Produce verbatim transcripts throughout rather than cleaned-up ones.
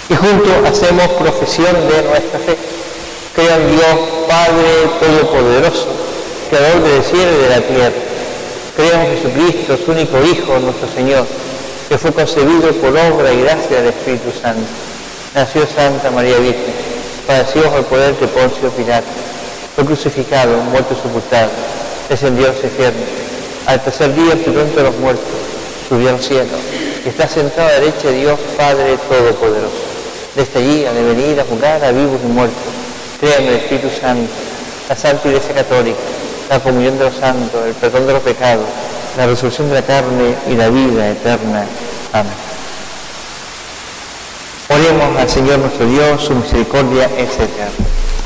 y juntos hacemos profesión de nuestra fe. Creo en Dios, Padre Todopoderoso, Creador del cielo y de la tierra. Creo en Jesucristo, su único Hijo, nuestro Señor, que fue concebido por obra y gracia del Espíritu Santo. Nació Santa María Virgen, padeció bajo el poder de Poncio Pilato, fue crucificado, muerto y sepultado, descendió al infierno. Al tercer día subió entre los muertos, subió al cielo, y está sentado a la derecha de Dios Padre Todopoderoso. Desde allí ha de venir a juzgar a vivos y muertos. Creo en el Espíritu Santo, la Santa Iglesia Católica, la comunión de los santos, el perdón de los pecados, la resurrección de la carne y la vida eterna. Amén. Oremos al Señor nuestro Dios, su misericordia es eterna.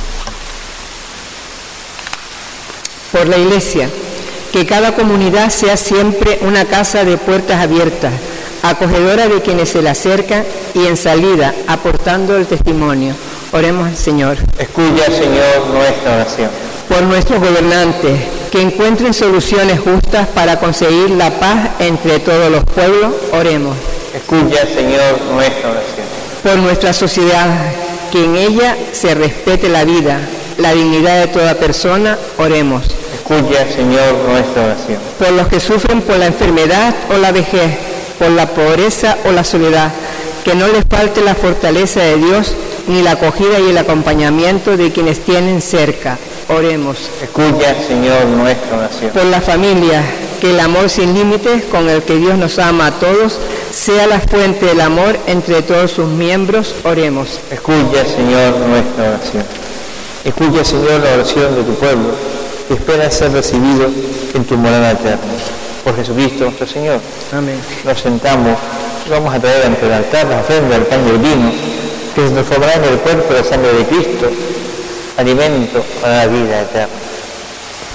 Por la Iglesia, que cada comunidad sea siempre una casa de puertas abiertas, acogedora de quienes se le acercan y en salida, aportando el testimonio. Oremos al Señor. Escucha, Señor, nuestra oración. Por nuestros gobernantes, que encuentren soluciones justas para conseguir la paz entre todos los pueblos, oremos. Escucha, Señor, nuestra oración. Por nuestra sociedad, que en ella se respete la vida, la dignidad de toda persona, oremos. Escucha, Señor, nuestra oración. Por los que sufren por la enfermedad o la vejez, por la pobreza o la soledad, que no les falte la fortaleza de Dios, ni la acogida y el acompañamiento de quienes tienen cerca. Oremos. Escucha, Señor, nuestra oración. Por la familia, que el amor sin límites con el que Dios nos ama a todos, sea la fuente del amor entre todos sus miembros. Oremos. Escucha, Señor, nuestra oración. Escucha, Señor, la oración de tu pueblo, que espera ser recibido en tu morada eterna. Por Jesucristo nuestro Señor. Amén. Nos sentamos y vamos a traer ante el altar la ofrenda del pan y el vino, que se transformará en el cuerpo y la sangre de Cristo, alimento para la vida eterna.